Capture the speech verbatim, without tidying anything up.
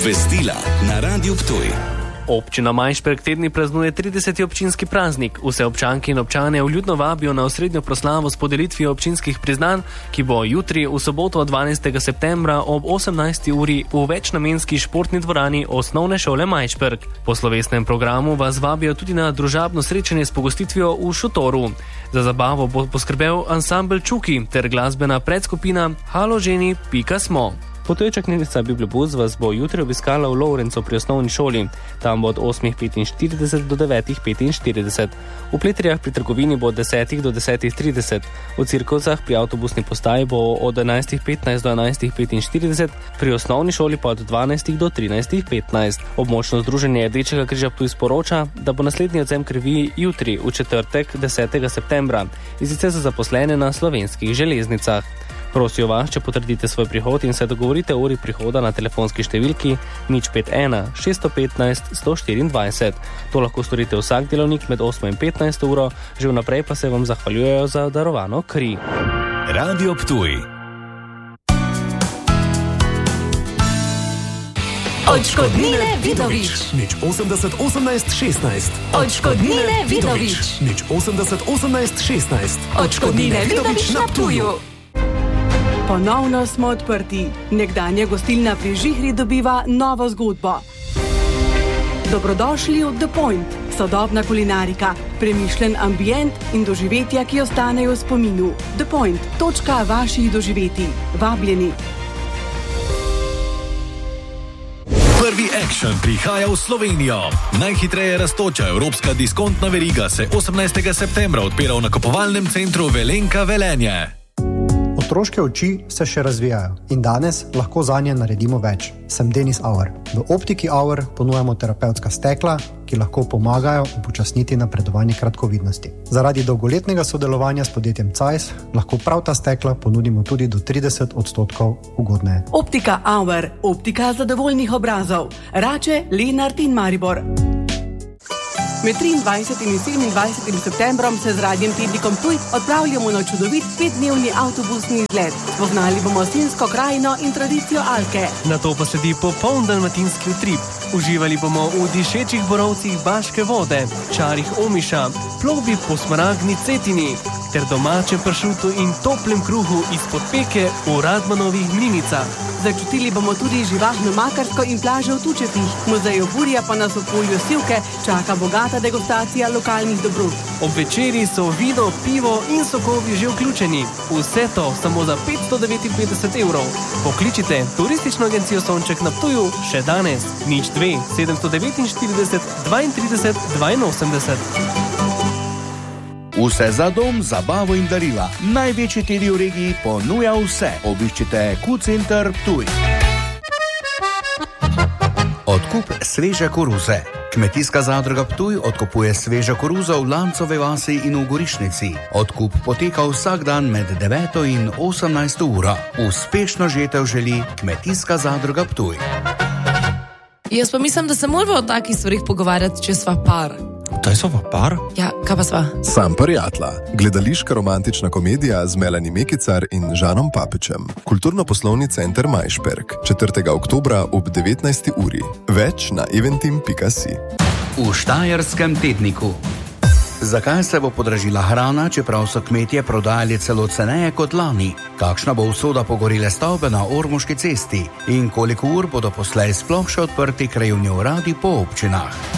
Obvestila na Radiu Ptuj. Občina Majšperk te dni praznuje trideseti občinski praznik. Vse občanke in občane vljudno vabijo na osrednjo proslavo s podelitvijo občinskih priznanj, ki bo jutri v soboto dvanajstega septembra ob osemnajsti uri v večnamenski športni dvorani Osnovne šole Majšperk. Po slovesnem programu vas vabijo tudi na družabno srečanje s pogostitvijo v šotoru. Za zabavo bo poskrbel ansambel Čuki ter glasbena predskupina Halo ženi pika smo. Potoča knjižnica Bibliobus vas bo jutri obiskala v Lovrencu pri osnovni šoli. Tam bo od osmih petinštirideset do devetih petinštirideset. V Pleterjah pri trgovini bo od desetih do desetih trideset. V Cirkovcah pri avtobusni postaji bo od enajstih petnajst do enajstih petinštirideset, pri osnovni šoli pa od dvanajstih do trinajstih petnajst. Območno združenje Rdečega križa Ptuj sporoča, da bo naslednji odvzem krvi jutri, v četrtek, desetega septembra, in sicer za zaposlene na Slovenskih železnicah. Prosijo vas, če potrdite svoj prihod in se dogovorite o uri prihoda na telefonski številki nič pet ena šest petnajst sto štiriindvajset. To lahko storite vsak delovnik med osmo in petnajsto uro, že vnaprej pa se vam zahvaljujejo za darovano kri. Radio Ptuj. Odškodnine Vidovič. Nič osemdeset osemnajst šestnajst. Odškodnine Vidovič. Nič osemdeset osemnajst šestnajst. Odškodnine Vidovič na Ptuju. Ponovno smo odprti. Nekdanja gostilna pri Žihri dobiva novo zgodbo. Dobrodošli v The Point. Sodobna kulinarika, premišljen ambient in doživetja, ki ostanejo v spominu. The Point. Točka vaših doživetij. Vabljeni. Prvi Action prihaja v Slovenijo. Najhitreje rastoča evropska diskontna veriga se osemnajstega septembra odpira v nakupovalnem centru Velenka Velenje. Otroške oči se še razvijajo in danes lahko zanje naredimo več. Sem Denis Auer. V Optiki Auer ponujamo terapevtska stekla, ki lahko pomagajo upočasniti napredovanje kratkovidnosti. Zaradi dolgoletnega sodelovanja s podjetjem Zeiss lahko prav ta stekla ponudimo tudi do trideset odstotkov ugodneje. Optika Auer. Optika zadovoljnih obrazov. Rače, Lenart in Maribor. Med triindvajsetim in sedemindvajsetim septembrom se z Radiem Tednikom Ptuj odpravljamo na čudovit petdnevni avtobusni izlet. Spoznali bomo Sinjsko krajino in tradicijo Alke. Nato pa sledi popoln dalmatinski utrip. Uživali bomo v dišečih borovcih Baške vode, čarih Omiša, plovbi po smaragdni Cetini ter domačem pršutu in toplem kruhu izpod peke v Radmanovih mlinicah. Začutili bomo tudi živahno Makarsko in plaže v Tučepih. Muzej Burja pa nas v polju Sivke čaka bogata degustacija lokalnih dobrot. Ob večeri so vino, pivo in sokovi že vključeni. Vse to samo za petsto devetinpetdeset evrov. Pokličite turistično agencijo Sonček na Ptuju še danes. nič dve sedemsto devetinštirideset dvaintrideset dvainosemdeset. Vse za dom, zabavo in darila. Največji tedi v regiji ponuja vse. Obiščite Q-Center Ptuj. Odkup sveže koruze. Kmetijska zadruga Ptuj odkupuje svežo koruzo v Lancove vasi in v Gorišnici. Odkup poteka vsak dan med deveto in osemnajsto uro. Uspešno žetev želi Kmetijska zadruga Ptuj. Jaz pa mislim, da se moramo o takih stvarih pogovarjati, če sva par. Taj sva par? Ja, kaj pa sva? Sam prijatla. Gledališka romantična komedija z Melanie Mekicar in Žanom Papičem. Kulturno-poslovni center Majšperk. četrtega oktobra ob devetnajsti uri. Več na eventim pika si. V Štajerskem tedniku. Zakaj se bo podražila hrana, čeprav so kmetje prodajali celo ceneje kot lani? Kakšna bo usoda pogorele stavbe na Ormoški cesti? In koliko ur bodo poslej sploh še odprti krajevni uradi po občinah?